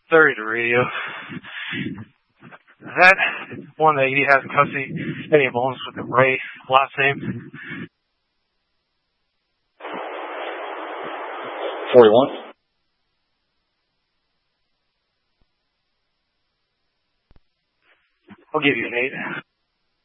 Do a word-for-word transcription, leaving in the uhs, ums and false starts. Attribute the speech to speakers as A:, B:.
A: thirty to radio. That one that he has in custody, Eddie Mullins with the Ray last name.
B: forty-one.
A: I'll give you an eight.